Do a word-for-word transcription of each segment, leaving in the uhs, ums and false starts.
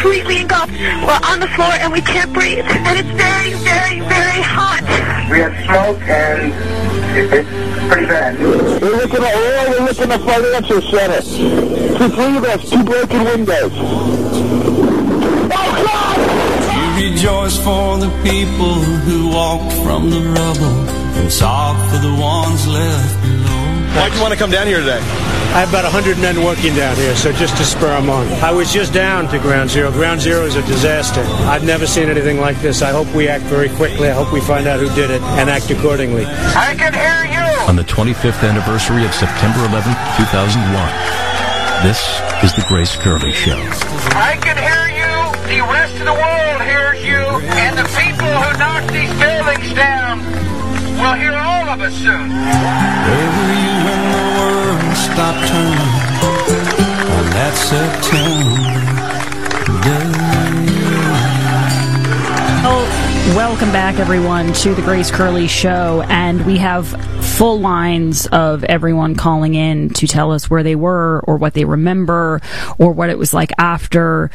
completely engulfed. We're on the floor and we can't breathe. And it's very, very, very hot. We have smoke and it's pretty bad. We're looking at oil, we're looking at financial center. Two three of us, two broken windows. Oh, God! We rejoice for the people who walked from the rubble and sob for the ones left below. Why'd you want to come down here today? I have about one hundred men working down here, so just to spur them on. I was just down to Ground Zero. Ground Zero is a disaster. I've never seen anything like this. I hope we act very quickly. I hope we find out who did it and act accordingly. I can hear you! On the twenty-fifth anniversary of September eleventh, two thousand one, this is the Grace Curley Show. I can hear you! The rest of the world hears you! And the people who knocked these buildings down will hear all of us soon. Where were you when the world stopped turning on that September day? Oh, welcome back, everyone, to the Grace Curley Show, and we have full lines of everyone calling in to tell us where they were or what they remember or what it was like after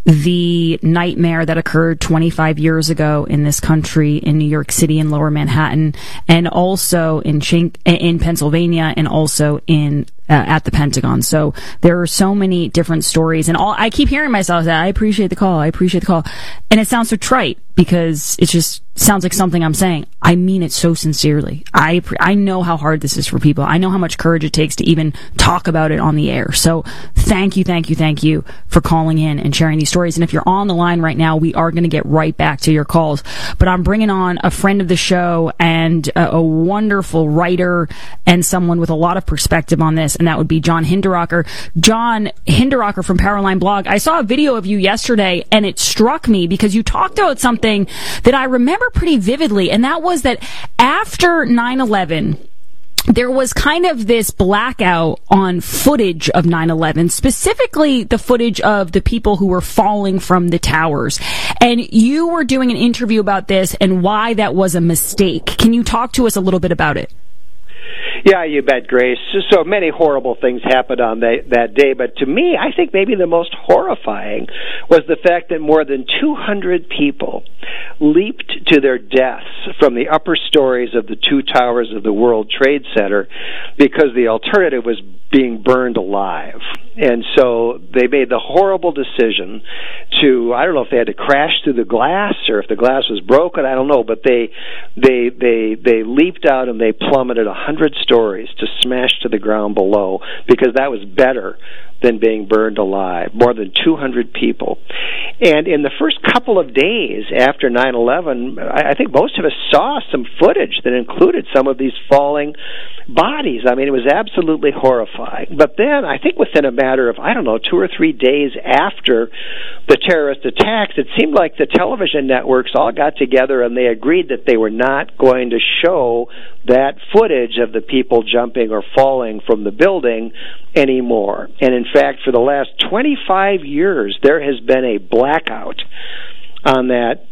the nightmare that occurred twenty-five years ago in this country, in New York City and Lower Manhattan, and also in Chink- in Pennsylvania, and also in uh, at the Pentagon. So there are so many different stories, and all I keep hearing myself say, I appreciate the call, I appreciate the call, and it sounds so trite because it just sounds like something I'm saying. I mean it so sincerely. I I know how hard this is for people. I know how much courage it takes to even talk about it on the air. So thank you, thank you, thank you for calling in and sharing these stories. And if you're on the line right now, we are going to get right back to your calls. But I'm bringing on a friend of the show and a, a wonderful writer and someone with a lot of perspective on this, and that would be John Hinderaker. John Hinderaker from Powerline Blog. I saw a video of you yesterday, and it struck me because you talked about something that I remember pretty vividly, and that was that after nine eleven, there was kind of this blackout on footage of nine eleven, specifically the footage of the people who were falling from the towers. And you were doing an interview about this and why that was a mistake. Can you talk to us a little bit about it? Yeah, you bet, Grace. So many horrible things happened on that, that day, but to me, I think maybe the most horrifying was the fact that more than two hundred people leaped to their deaths from the upper stories of the two towers of the World Trade Center because the alternative was being burned alive. And so they made the horrible decision to, I don't know if they had to crash through the glass or if the glass was broken, I don't know, but they they they they leaped out and they plummeted a hundred stories to smash to the ground below because that was better than being burned alive. More than two hundred people. And in the first couple of days after nine eleven, I think most of us saw some footage that included some of these falling bodies. I mean, it was absolutely horrifying. But then, I think within a matter of, I don't know, two or three days after the terrorist attacks, it seemed like the television networks all got together and they agreed that they were not going to show that footage of the people jumping or falling from the building anymore. And in fact, for the last twenty-five years, there has been a blackout on that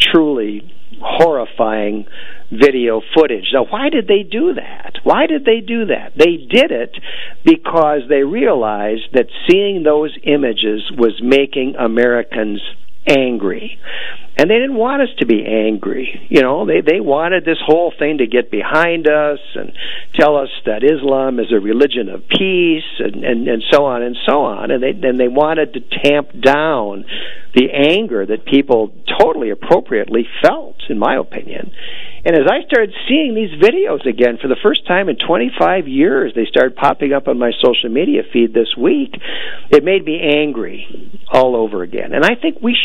truly horrifying video footage. Now, why did they do that? Why did they do that? They did it because they realized that seeing those images was making Americans angry. And they didn't want us to be angry. You know, they, they wanted this whole thing to get behind us and tell us that Islam is a religion of peace and, and, and so on and so on. And they, and they wanted to tamp down the anger that people totally appropriately felt, in my opinion. And as I started seeing these videos again for the first time in twenty-five years, they started popping up on my social media feed this week, it made me angry all over again. And I think we